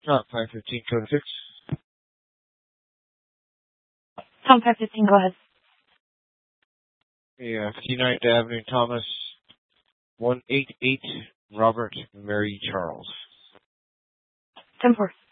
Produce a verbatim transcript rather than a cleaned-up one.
Tom five fifteen, code six. Tom five fifteen, go ahead. Yeah, fifty-ninth Avenue, Thomas, one eight eight, Robert, Mary Charles. ten four.